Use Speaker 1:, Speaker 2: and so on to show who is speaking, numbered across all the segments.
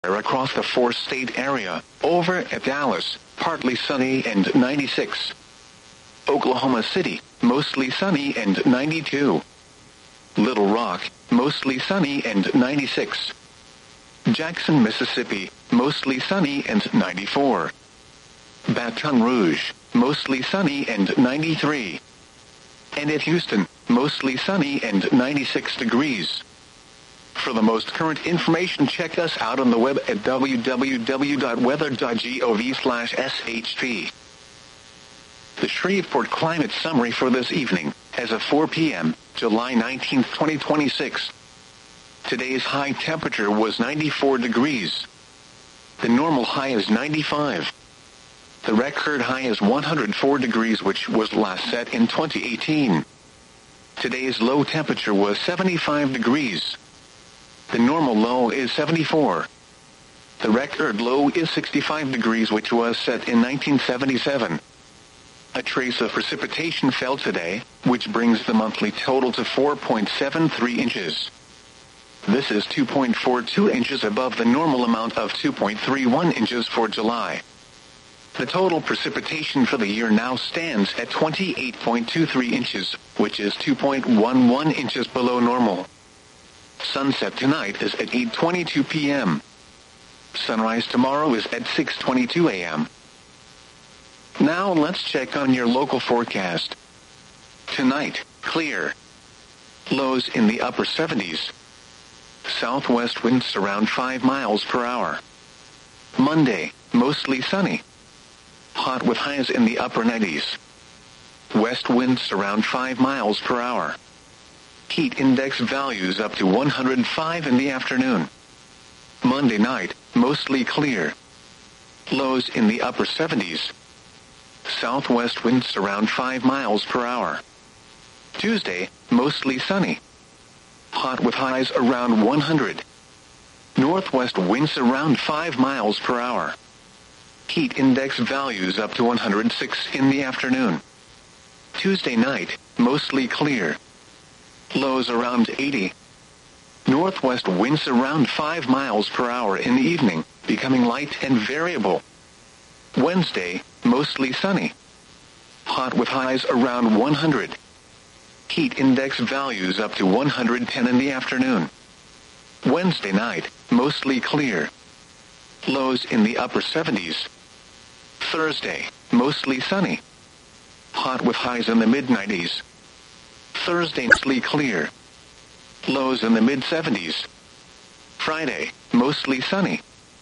Speaker 1: across the four-state area. Over at Dallas, partly sunny and 96. Oklahoma City, mostly sunny and 92. Little Rock, mostly sunny and 96. Jackson, Mississippi, mostly sunny and 94. Baton Rouge, mostly sunny and 93. And at Houston, mostly sunny and 96 degrees. For the most current information, check us out on the web at www.weather.gov/SHP. The Shreveport Climate Summary for this evening, as of 4 p.m., July 19, 2026. Today's high temperature was 94 degrees. The normal high is 95. The record high is 104 degrees, which was last set in 2018. Today's low temperature was 75 degrees. The normal low is 74. The record low is 65 degrees, which was set in 1977. A trace of precipitation fell today, which brings the monthly total to 4.73 inches. This is 2.42 inches above the normal amount of 2.31 inches for July. The total precipitation for the year now stands at 28.23 inches, which is 2.11 inches below normal. Sunset tonight is at 8:22 p.m. Sunrise tomorrow is at 6:22 a.m. Now let's check on your local forecast. Tonight, clear. Lows in the upper 70s. Southwest winds around 5 miles per hour. Monday, mostly sunny. Hot with highs in the upper 90s. West winds around 5 miles per hour. Heat index values up to 105 in the afternoon. Monday night, mostly clear. Lows in the upper 70s. Southwest winds around 5 miles per hour. Tuesday, mostly sunny. Hot with highs around 100. Northwest winds around 5 miles per hour. Heat index values up to 106 in the afternoon. Tuesday night, mostly clear. Lows around 80. Northwest winds around 5 miles per hour in the evening, becoming light and variable. Wednesday, mostly sunny. Hot with highs around 100. Heat index values up to 110 in the afternoon. Wednesday night, mostly clear. Lows in the upper 70s. Thursday, mostly sunny. Hot with highs in the mid-90s. Thursday, mostly clear. Lows in the mid-70s. Friday, mostly sunny.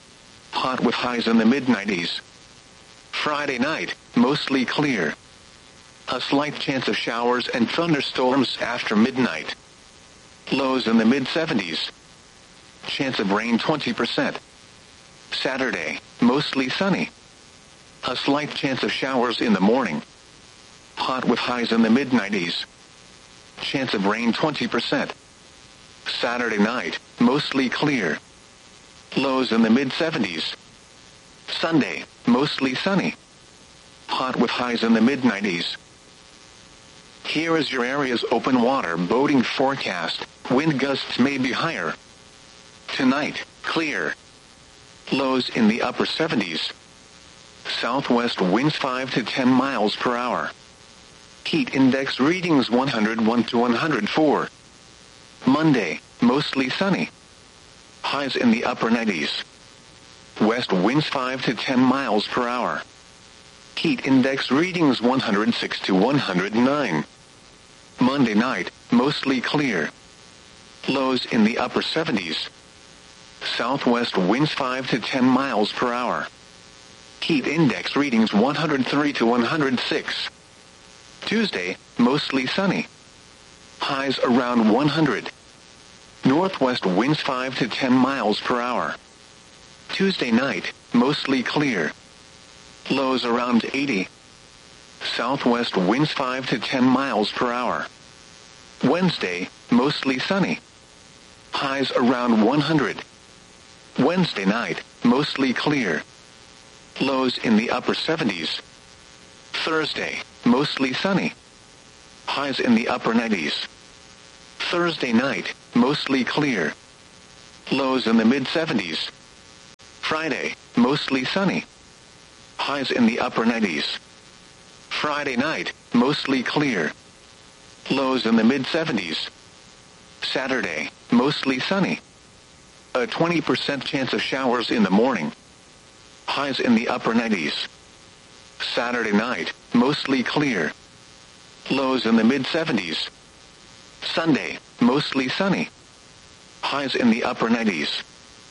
Speaker 1: Hot with highs in the mid-90s. Friday night, mostly clear. A slight chance of showers and thunderstorms after midnight. Lows in the mid-70s. Chance of rain 20%. Saturday, mostly sunny. A slight chance of showers in the morning. Hot with highs in the mid-90s. Chance of rain 20%. Saturday night, mostly clear. Lows in the mid-70s. Sunday, mostly sunny. Hot with highs in the mid-90s. Here is your area's open water boating forecast. Wind gusts may be higher. Tonight, clear. Lows in the upper 70s. Southwest winds 5 to 10 miles per hour. Heat index readings 101 to 104. Monday, mostly sunny. Highs in the upper 90s. West winds 5 to 10 miles per hour. Heat index readings 106 to 109. Monday night, mostly clear. Lows in the upper 70s. Southwest winds 5 to 10 miles per hour. Heat index readings 103 to 106. Tuesday, mostly sunny. Highs around 100. Northwest winds 5 to 10 miles per hour. Tuesday night, mostly clear. Lows around 80. Southwest winds 5 to 10 miles per hour. Wednesday, mostly sunny. Highs around 100. Wednesday night, mostly clear. Lows in the upper 70s. Thursday, mostly sunny. Highs in the upper 90s. Thursday night, mostly clear. Lows in the mid-70s. Friday, mostly sunny. Highs in the upper 90s. Friday night, mostly clear. Lows in the mid-70s. Saturday, mostly sunny. A 20% chance of showers in the morning. Highs in the upper 90s. Saturday night, mostly clear. Lows in the mid-70s. Sunday, mostly sunny. Highs in the upper 90s.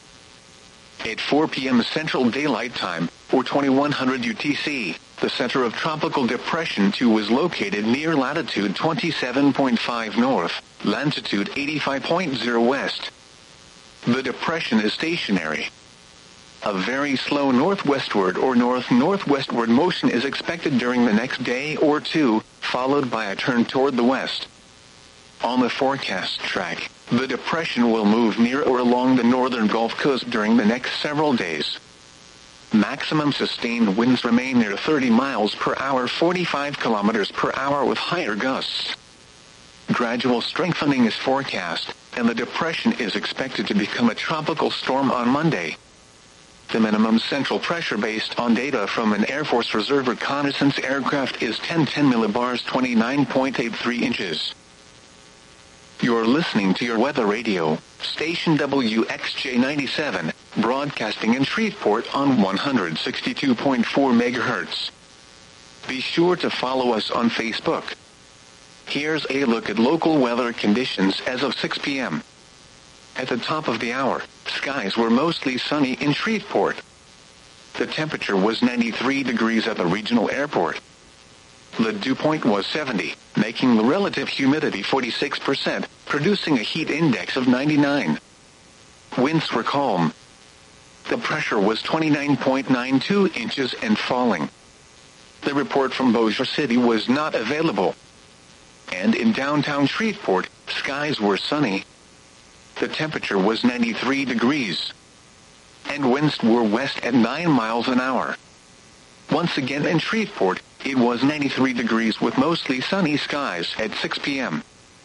Speaker 1: At 4 p.m. Central Daylight Time, or 2100 UTC, the center of Tropical Depression 2 was located near latitude 27.5 north, longitude 85.0 west. The depression is stationary. A very slow northwestward or north-northwestward motion is expected during the next day or two, followed by a turn toward the west. On the forecast track, the depression will move near or along the northern Gulf Coast during the next several days. Maximum sustained winds remain near 30 miles per hour, 45 kilometers per hour with higher gusts. Gradual strengthening is forecast, and the depression is expected to become a tropical storm on Monday. The minimum central pressure based on data from an Air Force Reserve reconnaissance aircraft is 1010 millibars, 29.83 inches. You're listening to your weather radio, station WXJ97, broadcasting in Shreveport on 162.4 megahertz. Be sure to follow us on Facebook. Here's a look at local weather conditions as of 6 p.m. At the top of the hour, skies were mostly sunny in Shreveport. The temperature was 93 degrees at the regional airport. The dew point was 70, making the relative humidity 46%, producing a heat index of 99. Winds were calm. The pressure was 29.92 inches and falling. The report from Bossier City was not available. And in downtown Shreveport, skies were sunny. The temperature was 93 degrees. And winds were west at 9 miles an hour. Once again in Shreveport, it was 93 degrees with mostly sunny skies at 6 p.m.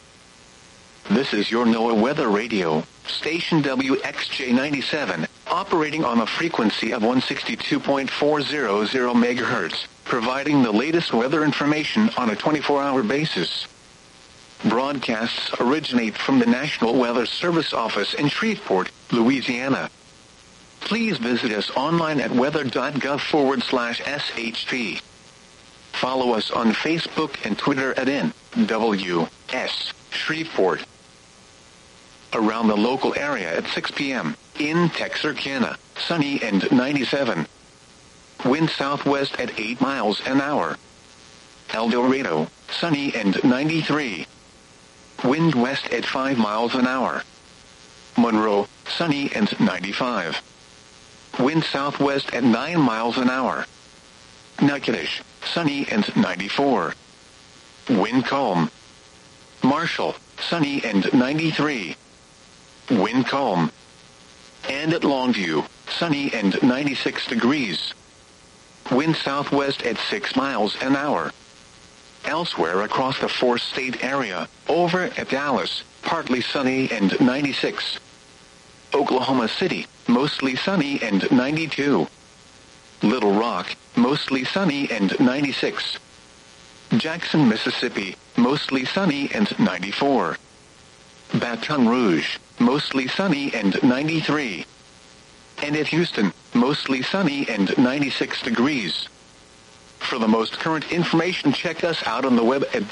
Speaker 1: This is your NOAA Weather Radio, station WXJ97, operating on a frequency of 162.400 megahertz, providing the latest weather information on a 24-hour basis. Broadcasts originate from the National Weather Service office in Shreveport, Louisiana. Please visit us online at weather.gov/SHP. Follow us on Facebook and Twitter at NWS Shreveport. Around the local area at 6 p.m. In Texarkana, sunny and 97. Wind southwest at 8 miles an hour. El Dorado, sunny and 93. Wind west at 5 miles an hour. Monroe, sunny and 95. Wind southwest at 9 miles an hour. Natchitoches, sunny and 94. Wind calm. Marshall, sunny and 93. Wind calm. And at Longview, sunny and 96 degrees. Wind southwest at 6 miles an hour. Elsewhere across the four-state area, over at Dallas, partly sunny and 96. Oklahoma City, mostly sunny and 92. Little Rock, mostly sunny and 96. Jackson, Mississippi, mostly sunny and 94. Baton Rouge, mostly sunny and 93. And at Houston, mostly sunny and 96 degrees. For the most current information, check us out on the web at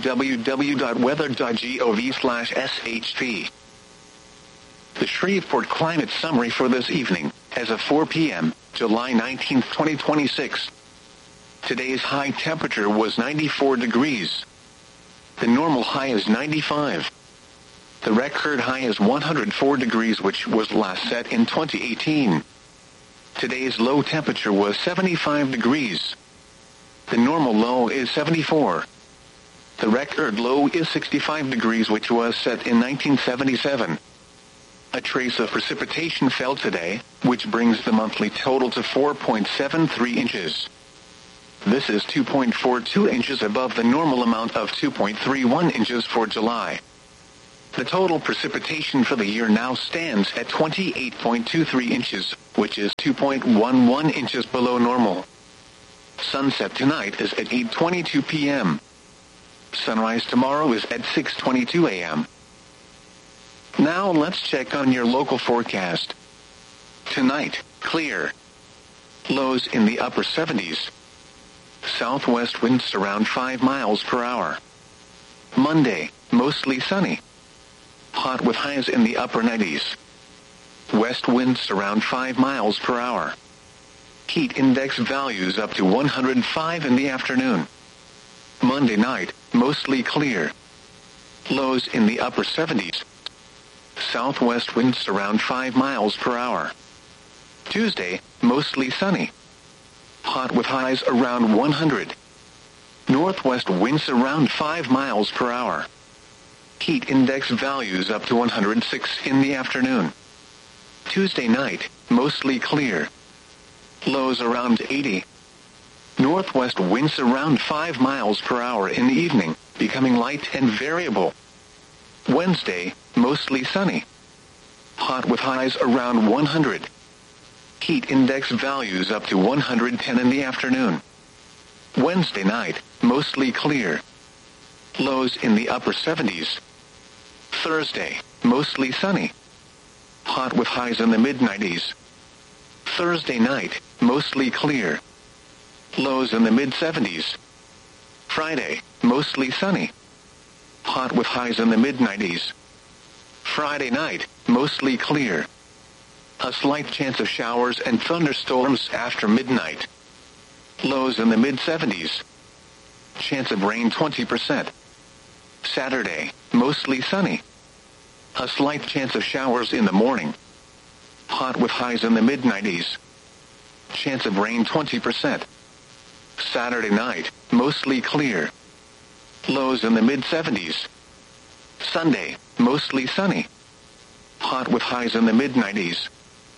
Speaker 1: www.weather.gov/SHP. The Shreveport Climate Summary for this evening, as of 4 p.m., July 19, 2026. Today's high temperature was 94 degrees. The normal high is 95. The record high is 104 degrees, which was last set in 2018. Today's low temperature was 75 degrees. The normal low is 74. The record low is 65 degrees, which was set in 1977. A trace of precipitation fell today, which brings the monthly total to 4.73 inches. This is 2.42 inches above the normal amount of 2.31 inches for July. The total precipitation for the year now stands at 28.23 inches, which is 2.11 inches below normal. Sunset tonight is at 8:22 p.m. Sunrise tomorrow is at 6:22 a.m. Now let's check on your local forecast. Tonight, clear. Lows in the upper 70s. Southwest winds around 5 miles per hour. Monday, mostly sunny. Hot with highs in the upper 90s. West winds around 5 miles per hour. Heat index values up to 105 in the afternoon. Monday night, mostly clear. Lows in the upper 70s. Southwest winds around 5 miles per hour. Tuesday, mostly sunny. Hot with highs around 100. Northwest winds around 5 miles per hour. Heat index values up to 106 in the afternoon. Tuesday night, mostly clear. Lows around 80. Northwest winds around 5 miles per hour in the evening, becoming light and variable. Wednesday, mostly sunny. Hot with highs around 100. Heat index values up to 110 in the afternoon. Wednesday night, mostly clear. Lows in the upper 70s. Thursday, mostly sunny. Hot with highs in the mid-90s. Thursday night, mostly clear. Lows in the mid-70s. Friday, mostly sunny. Hot with highs in the mid-90s. Friday night, mostly clear. A slight chance of showers and thunderstorms after midnight. Lows in the mid-70s. Chance of rain 20%. Saturday, mostly sunny. A slight chance of showers in the morning. Hot with highs in the mid-90s. Chance of rain 20%. Saturday night, mostly clear. Lows in the mid-70s. Sunday, mostly sunny. Hot with highs in the mid-90s.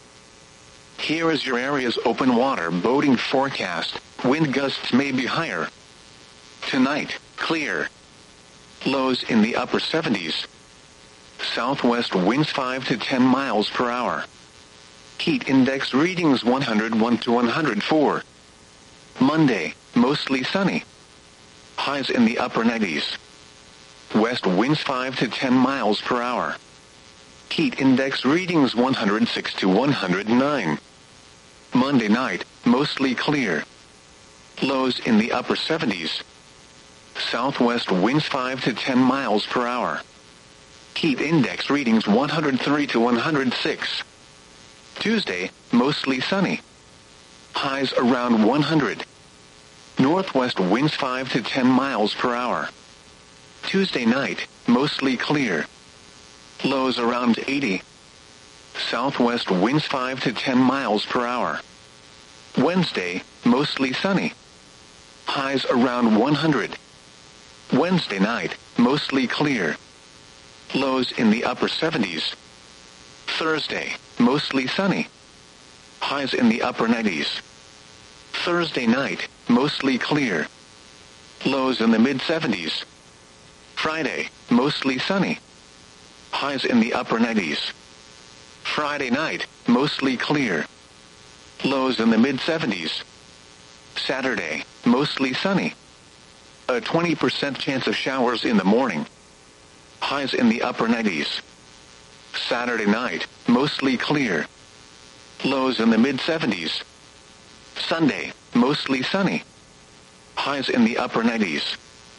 Speaker 1: Here is your area's open water boating forecast. Wind gusts may be higher. Tonight, clear. Lows in the upper 70s. Southwest winds 5 to 10 miles per hour. Heat index readings 101 to 104. Monday, mostly sunny. Highs in the upper 90s. West winds 5 to 10 miles per hour. Heat index readings 106 to 109. Monday night, mostly clear. Lows in the upper 70s. Southwest winds 5 to 10 miles per hour. Heat index readings 103 to 106. Tuesday, mostly sunny. Highs around 100. Northwest winds 5 to 10 miles per hour. Tuesday night, mostly clear. Lows around 80. Southwest winds 5 to 10 miles per hour. Wednesday, mostly sunny. Highs around 100. Wednesday night, mostly clear. Lows in the upper 70s. Thursday, mostly sunny. Highs in the upper 90s. Thursday night, mostly clear. Lows in the mid-70s. Friday, mostly sunny. Highs in the upper 90s. Friday night, mostly clear. Lows in the mid-70s. Saturday, mostly sunny. A 20% chance of showers in the morning. Highs in the upper 90s. Saturday night, mostly clear. Lows in the mid-70s. Sunday, mostly sunny. Highs in the upper 90s.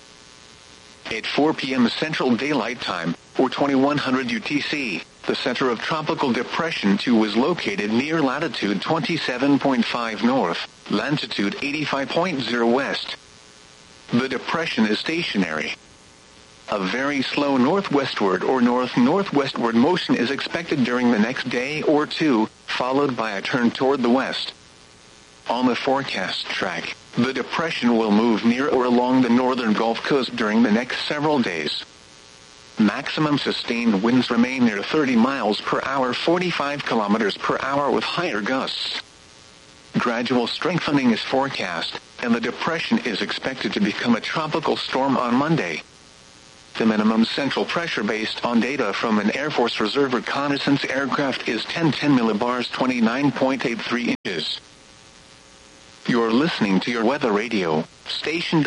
Speaker 1: At 4 p.m. Central Daylight Time, or 2100 UTC, the center of Tropical Depression 2 is located near latitude 27.5 north, longitude 85.0 west. The depression is stationary. A very slow northwestward or north-northwestward motion is expected during the next day or two, followed by a turn toward the west. On the forecast track, the depression will move near or along the northern Gulf Coast during the next several days. Maximum sustained winds remain near 30 miles per hour, 45 kilometers per hour with higher gusts. Gradual strengthening is forecast, and the depression is expected to become a tropical storm on Monday. The minimum central pressure based on data from an Air Force Reserve reconnaissance aircraft is 1010 millibars 29.83 inches. You're listening to your weather radio, station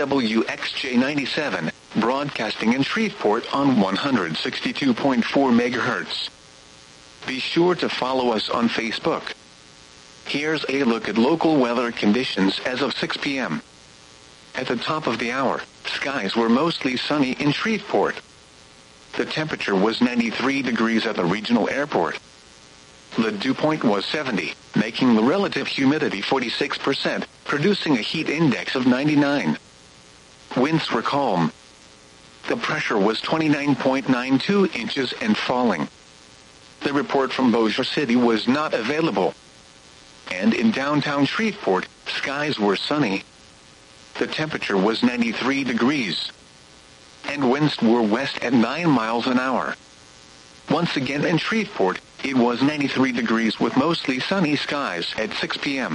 Speaker 1: WXJ97, broadcasting in Shreveport on 162.4 megahertz. Be sure to follow us on Facebook. Here's a look at local weather conditions as of 6 p.m. At the top of the hour, skies were mostly sunny in Shreveport. The temperature was 93 degrees at the regional airport. The dew point was 70, making the relative humidity 46%, producing a heat index of 99. Winds were calm. The pressure was 29.92 inches and falling. The report from Bossier City was not available. And in downtown Shreveport, skies were sunny. The temperature was 93 degrees. And winds were west at 9 miles an hour. Once again in Shreveport, it was 93 degrees with mostly sunny skies at 6 p.m.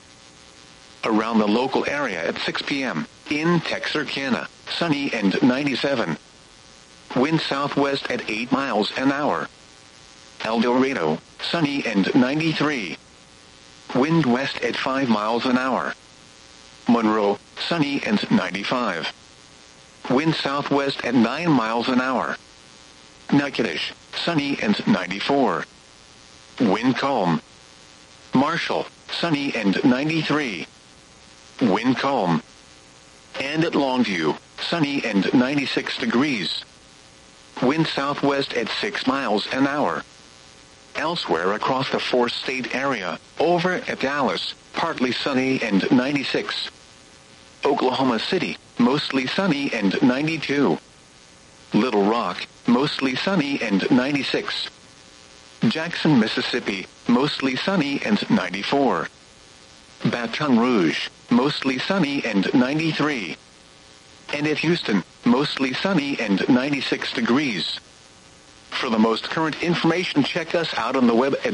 Speaker 1: Around the local area at 6 p.m., in Texarkana, sunny and 97. Wind southwest at 8 miles an hour. El Dorado, sunny and 93. Wind west at 5 miles an hour. Monroe, sunny and 95. Wind southwest at 9 miles an hour. Natchitoches, sunny and 94. Wind calm. Marshall, sunny and 93. Wind calm. And at Longview, sunny and 96 degrees. Wind southwest at 6 miles an hour. Elsewhere across the four-state area, over at Dallas, partly sunny and 96. Oklahoma City, mostly sunny and 92. Little Rock, mostly sunny and 96. Jackson, Mississippi, mostly sunny and 94. Baton Rouge, mostly sunny and 93. And at Houston, mostly sunny and 96 degrees. For the most current information, check us out on the web at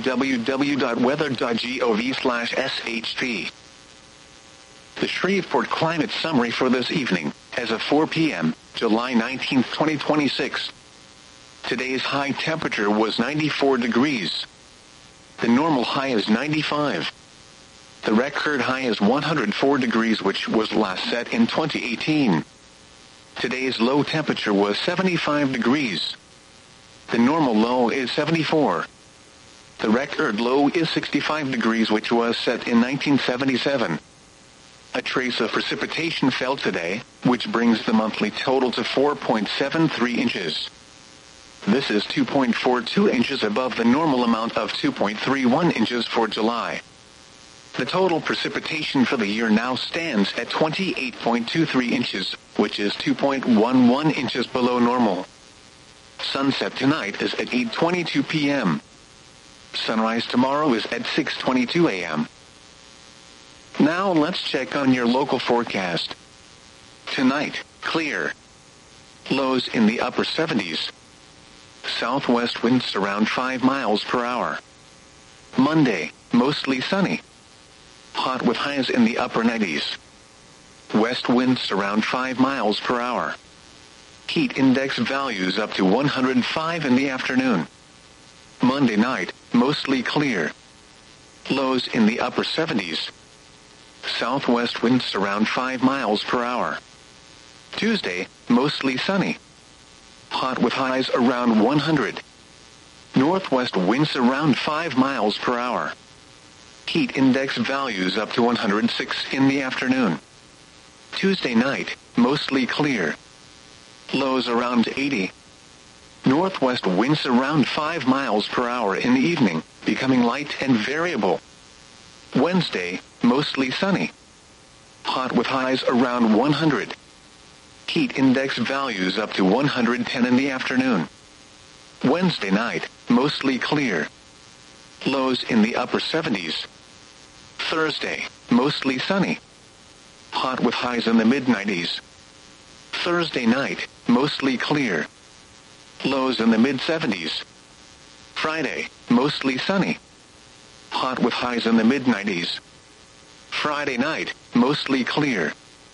Speaker 1: www.weather.gov/SHP. The Shreveport Climate Summary for this evening, as of 4 p.m., July 19, 2026. Today's high temperature was 94 degrees. The normal high is 95. The record high is 104 degrees, which was last set in 2018. Today's low temperature was 75 degrees. The normal low is 74. The record low is 65 degrees, which was set in 1977. A trace of precipitation fell today, which brings the monthly total to 4.73 inches. This is 2.42 inches above the normal amount of 2.31 inches for July. The total precipitation for the year now stands at 28.23 inches, which is 2.11 inches below normal. Sunset tonight is at 8:22 p.m. Sunrise tomorrow is at 6:22 a.m. Now let's check on your local forecast. Tonight, clear. Lows in the upper 70s. Southwest winds around 5 miles per hour. Monday, mostly sunny. Hot with highs in the upper 90s. West winds around 5 miles per hour. Heat index values up to 105 in the afternoon. Monday night, mostly clear. Lows in the upper 70s. Southwest winds around 5 miles per hour. Tuesday, mostly sunny. Hot with highs around 100. Northwest winds around 5 miles per hour. Heat index values up to 106 in the afternoon. Tuesday night, mostly clear. Lows around 80. Northwest winds around 5 miles per hour in the evening, becoming light and variable. Wednesday, mostly sunny. Hot with highs around 100. Heat index values up to 110 in the afternoon. Wednesday night, mostly clear. Lows in the upper 70s. Thursday, mostly sunny. Hot with highs in the mid-90s. Thursday night, mostly clear. Lows in the mid-70s. Friday, mostly sunny. Hot with highs in the mid-90s. Friday night, mostly clear.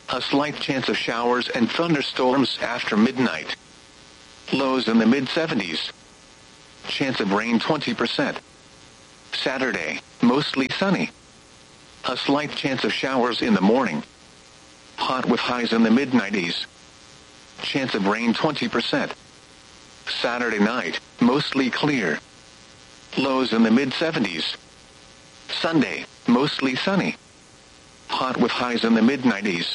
Speaker 1: A slight chance of showers and thunderstorms after midnight. Lows in the mid-70s. Chance of rain 20%. Saturday, mostly sunny. A slight chance of showers in the morning. Hot with highs in the mid-90s. Chance of rain 20%. Saturday night, mostly clear. Lows in the mid-70s. Sunday, mostly sunny. Hot with highs in the mid-90s.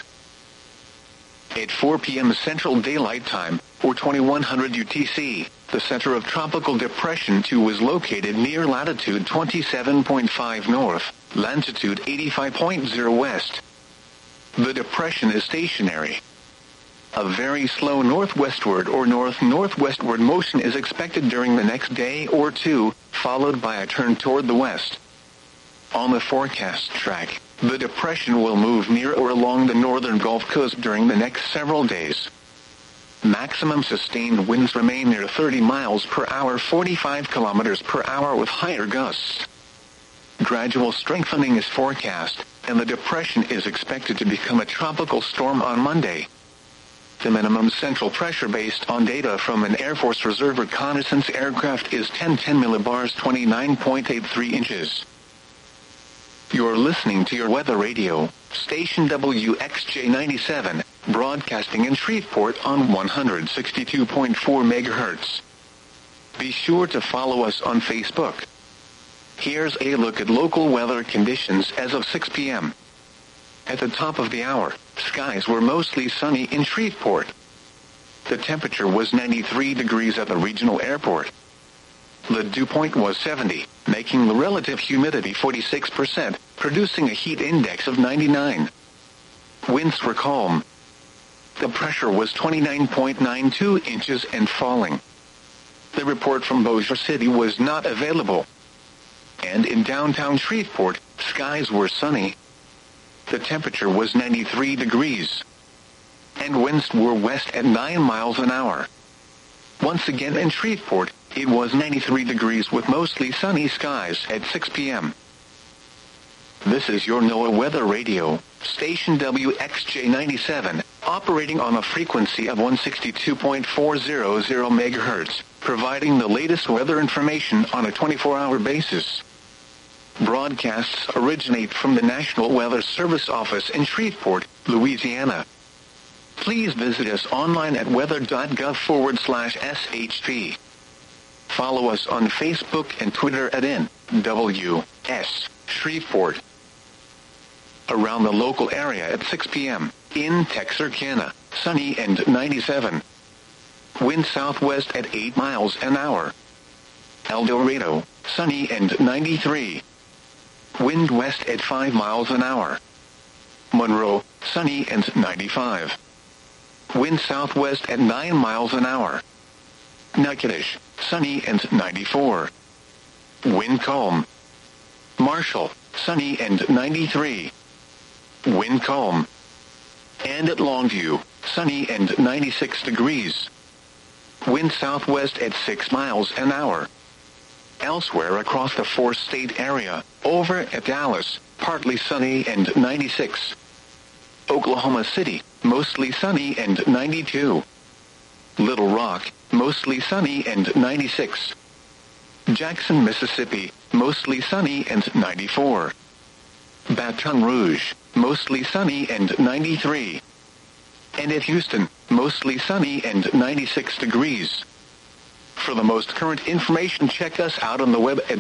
Speaker 1: At 4 p.m. Central Daylight Time, or 2100 UTC, the center of Tropical Depression 2 is located near latitude 27.5 north, longitude 85.0 west. The depression is stationary. A very slow northwestward or north-northwestward motion is expected during the next day or two, followed by a turn toward the west. On the forecast track, the depression will move near or along the northern Gulf Coast during the next several days. Maximum sustained winds remain near 30 miles per hour, 45 kilometers per hour with higher gusts. Gradual strengthening is forecast, and the depression is expected to become a tropical storm on Monday. The minimum central pressure based on data from an Air Force Reserve reconnaissance aircraft is 1010 millibars, 29.83 inches. You're listening to your weather radio, station WXJ97, broadcasting in Shreveport on 162.4 MHz. Be sure to follow us on Facebook. Here's a look at local weather conditions as of 6 p.m. At the top of the hour, skies were mostly sunny in Shreveport. The temperature was 93 degrees at the regional airport. The dew point was 70, making the relative humidity 46%, producing a heat index of 99. Winds were calm. The pressure was 29.92 inches and falling. The report from Bossier City was not available. And in downtown Shreveport, skies were sunny. The temperature was 93 degrees. And winds were west at 9 miles an hour. Once again in Shreveport, it was 93 degrees with mostly sunny skies at 6 p.m. This is your NOAA Weather Radio, station WXJ97, operating on a frequency of 162.400 MHz, providing the latest weather information on a 24-hour basis. Broadcasts originate from the National Weather Service office in Shreveport, Louisiana. Please visit us online at weather.gov/SHP. Follow us on Facebook and Twitter at NWS Shreveport. Around the local area at 6 p.m. In Texarkana, sunny and 97. Wind southwest at 8 miles an hour. El Dorado, sunny and 93. Wind west at 5 miles an hour. Monroe, sunny and 95. Wind southwest at 9 miles an hour. Natchitoches, sunny and 94. Wind calm. Marshall, sunny and 93. Wind calm. And at Longview, sunny and 96 degrees. Wind southwest at 6 miles an hour. Elsewhere across the four-state area, over at Dallas, partly sunny and 96. Oklahoma City, mostly sunny and 92. Little Rock, mostly sunny and 96. Jackson, Mississippi, mostly sunny and 94. Baton Rouge, mostly sunny and 93. And at Houston, mostly sunny and 96 degrees. For the most current information, check us out on the web at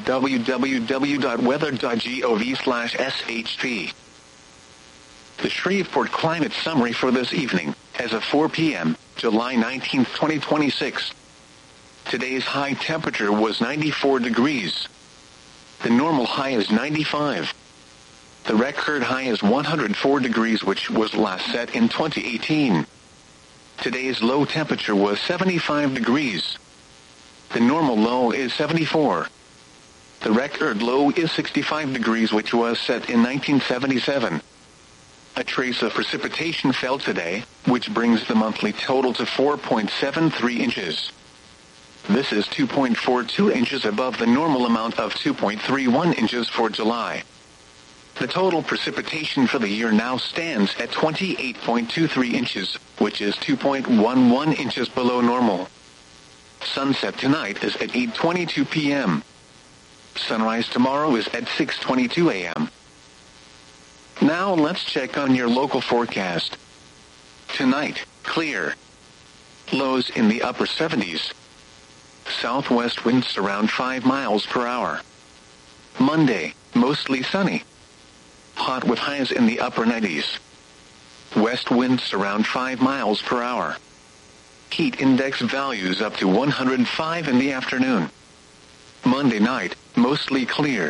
Speaker 1: www.weather.gov/SHP. The Shreveport Climate Summary for this evening, as of 4 p.m., July 19, 2026. Today's high temperature was 94 degrees. The normal high is 95. The record high is 104 degrees, which was last set in 2018. Today's low temperature was 75 degrees. The normal low is 74. The record low is 65 degrees, which was set in 1977. A trace of precipitation fell today, which brings the monthly total to 4.73 inches. This is 2.42 inches above the normal amount of 2.31 inches for July. The total precipitation for the year now stands at 28.23 inches, which is 2.11 inches below normal. Sunset tonight is at 8:22 p.m. Sunrise tomorrow is at 6:22 a.m. Now let's check on your local forecast. Tonight, clear. Lows in the upper 70s. Southwest winds around 5 miles per hour. Monday, mostly sunny. Hot with highs in the upper 90s. West winds around 5 miles per hour. Heat index values up to 105 in the afternoon. Monday night, mostly clear.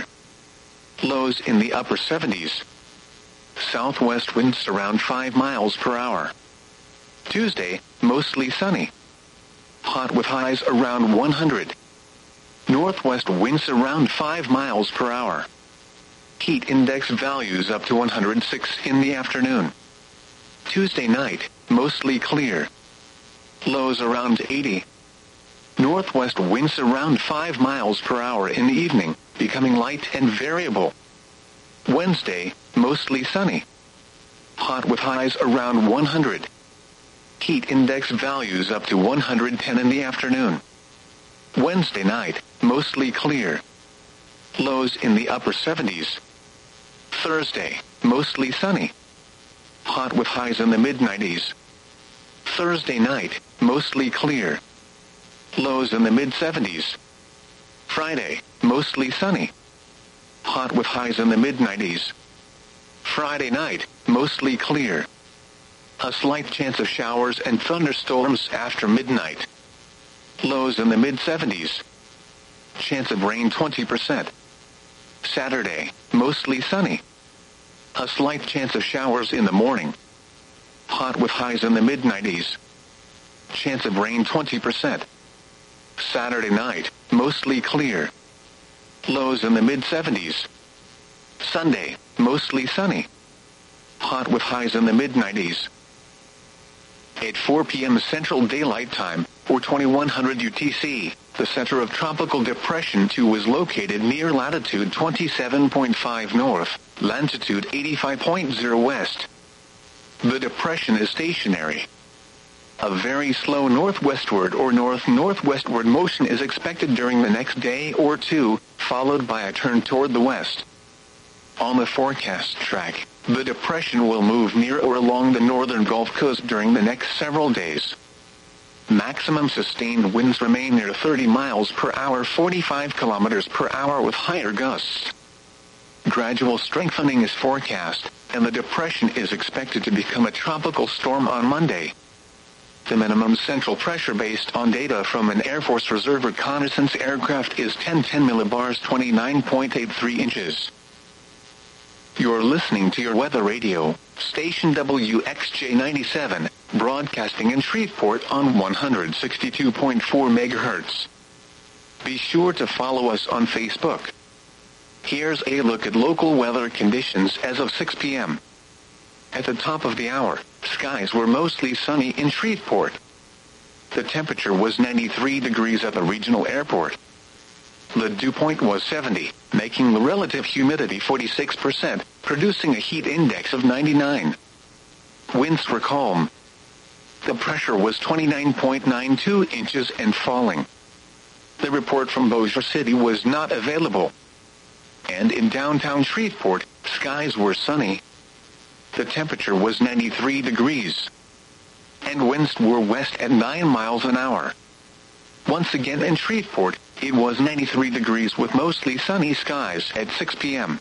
Speaker 1: Lows in the upper 70s. Southwest winds around 5 miles per hour. Tuesday, mostly sunny. Hot with highs around 100. Northwest winds around 5 miles per hour. Heat index values up to 106 in the afternoon. Tuesday night, mostly clear. Lows around 80. Northwest winds around 5 miles per hour in the evening, becoming light and variable. Wednesday, mostly sunny. Hot with highs around 100. Heat index values up to 110 in the afternoon. Wednesday night, mostly clear. Lows in the upper 70s. Thursday, mostly sunny. Hot with highs in the mid-90s. Thursday night, mostly clear. Lows in the mid-70s. Friday, mostly sunny. Hot with highs in the mid-90s. Friday night, mostly clear. A slight chance of showers and thunderstorms after midnight. Lows in the mid-70s. Chance of rain 20%. Saturday, mostly sunny. A slight chance of showers in the morning. Hot with highs in the mid-90s. Chance of rain 20%. Saturday night, mostly clear. Lows in the mid-70s. Sunday, mostly sunny. Hot with highs in the mid-90s. At 4 p.m. Central Daylight Time, or 2100 UTC, the center of Tropical Depression 2 was located near latitude 27.5 north, longitude 85.0 west. The depression is stationary. A very slow northwestward or north-northwestward motion is expected during the next day or two, followed by a turn toward the west. On the forecast track, the depression will move near or along the northern Gulf Coast during the next several days. Maximum sustained winds remain near 30 miles per hour, 45 kilometers per hour with higher gusts. Gradual strengthening is forecast, and the depression is expected to become a tropical storm on Monday. The minimum central pressure based on data from an Air Force Reserve reconnaissance aircraft is 1010 millibars, 29.83 inches. You're listening to your weather radio, station WXJ97, broadcasting in Shreveport on 162.4 megahertz. Be sure to follow us on Facebook. Here's a look at local weather conditions as of 6 p.m. At the top of the hour, skies were mostly sunny in Shreveport. The temperature was 93 degrees at the regional airport. The dew point was 70, making the relative humidity 46%, producing a heat index of 99. Winds were calm. The pressure was 29.92 inches and falling. The report from Bossier City was not available. And in downtown Shreveport, skies were sunny. The temperature was 93 degrees. And winds were west at 9 miles an hour. Once again in Shreveport, it was 93 degrees with mostly sunny skies at 6 p.m.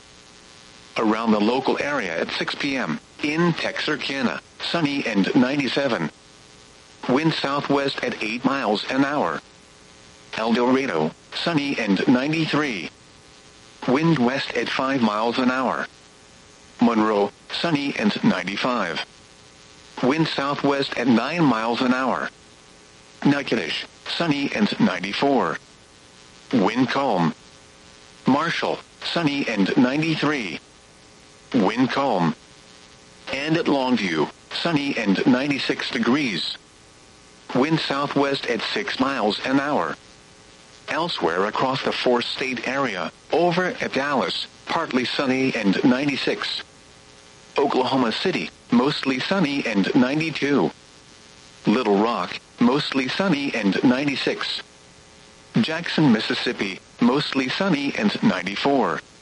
Speaker 1: Around the local area at 6 p.m., in Texarkana, sunny and 97. Wind southwest at 8 miles an hour. El Dorado, sunny and 93. Wind west at 5 miles an hour. Monroe, sunny and 95. Wind southwest at 9 miles an hour. Natchitoches, sunny and 94. Wind calm. Marshall, sunny and 93. Wind calm. And at Longview, sunny and 96 degrees. Wind southwest at 6 miles an hour. Elsewhere across the four-state area, over at Dallas, partly sunny and 96. Oklahoma City, mostly sunny and 92. Little Rock, mostly sunny and 96. Jackson, Mississippi, mostly sunny and 94.